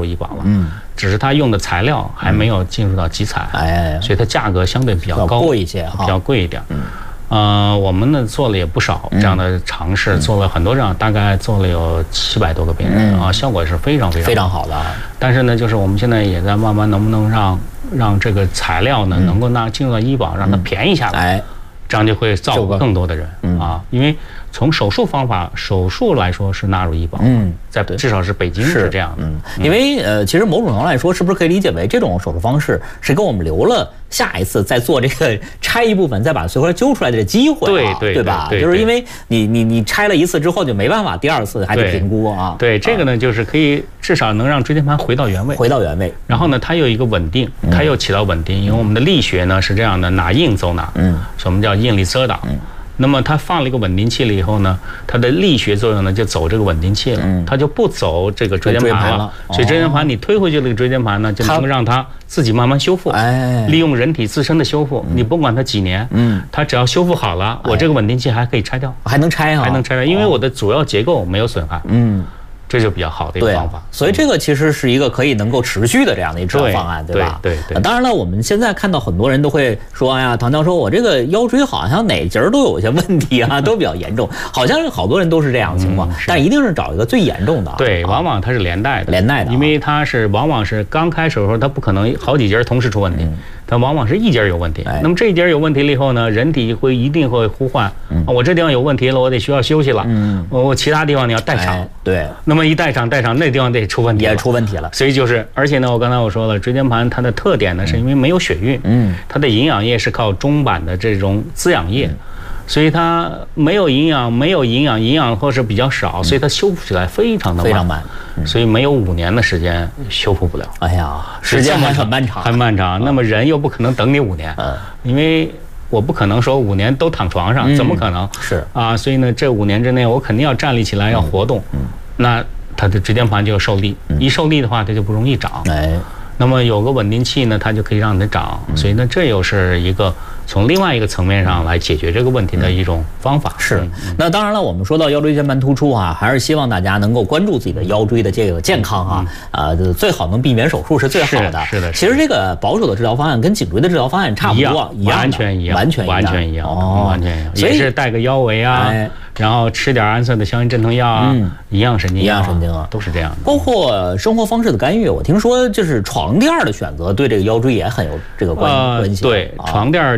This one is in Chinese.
入医保了，只是它用的材料还没有进入到集采，所以它价格相对比较高， 贵一些， 比较贵一点。我们呢做了也不少这样的尝试，做了很多这样，大概做了有700多个病人啊，效果是非常好的。但是呢，就是我们现在也在慢慢能不能让这个材料呢能够进入到医保，让它便宜下来，这样就会照顾更多的人啊。因为从手术来说是纳入医保，在至少是北京是这样的。 因为其实某种程度来说，是不是可以理解为这种手术方式是给我们留了下一次再做这个拆一部分再把碎块揪出来的机会啊？对吧？就是因为你拆了一次之后就没办法第二次还得评估啊。 对，这个呢就是可以至少能让椎间盘回到原位。然后呢，它有一个稳定，它又起到稳定，因为我们的力学呢是这样的，哪硬走哪，所以我们叫应力遮挡。那么它放了一个稳定器了以后呢，它的力学作用呢就走这个稳定器了，它就不走这个椎间盘了。所以椎间盘你推回去这个椎间盘呢，就能让它自己慢慢修复，利用人体自身的修复。你甭管它几年，它只要修复好了，我这个稳定器还可以拆掉， 还能拆啊， 还能拆掉，因为我的主要结构没有损害。这就比较好的一个方法， 所以这个其实是一个可以能够持续的这样的一个治疗方案，对吧？ 对。 当然了，我们现在看到很多人都会说，哎呀，唐教授，我这个腰椎好像哪节都有一些问题啊，都比较严重，好像好多人都是这样的情况，但一定是找一个最严重的。 对，往往它是连带的，因为它是往往是刚开始的时候，它不可能好几节同时出问题。它往往是一节有问题，那么这一节有问题了以后呢，人体一定会呼唤，我这地方有问题了，我得需要休息了，我其他地方你要代偿， 对， 那么一代偿，那地方得出问题， 也出问题了， 所以就是，而且呢，我刚才我说了，椎间盘它的特点呢，是因为没有血运，它的营养液是靠中板的这种滋养液。所以它没有营养或是比较少，所以它修复起来非常慢，所以没有5年的时间修复不了。 哎呀，时间还很漫长， 那么人又不可能等你5年，因为我不可能说5年都躺床上，怎么可能？ 是啊，所以呢，这5年之内我肯定要站立起来，要活动，那它的椎间盘就要受力，一受力的话，它就不容易长。那么有个稳定器呢，它就可以让它长，所以呢，这又是一个从另外一个层面上来解决这个问题的一种方法。 是，那当然了，我们说到腰椎间盘突出啊，还是希望大家能够关注自己的腰椎的这个健康啊，最好能避免手术是最好的。 是的。 其实这个保守的治疗方案跟颈椎的治疗方案差不多， 完全一样，也是带个腰围啊。然后吃点安色的消炎镇痛药啊，营养神经啊，都是这样的。 包括生活方式的干预，我听说就是床垫的选择对这个腰椎也很有这个关系。 对，床垫